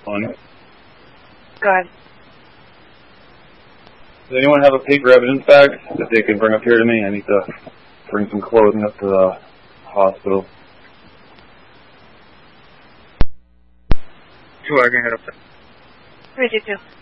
On. Go ahead. Does anyone have a paper evidence bag that they can bring up here to me? I need to bring some clothing up to the hospital. Sure, I can head up there. 322.